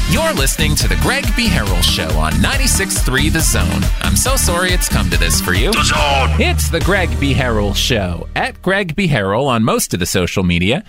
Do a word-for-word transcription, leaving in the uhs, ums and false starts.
You're listening to The Greg B. Harrell Show on ninety-six point three The Zone. I'm so sorry it's come to this for you. The Zone! It's The Greg B. Harrell Show. At Greg B. Harrell on most of the social media.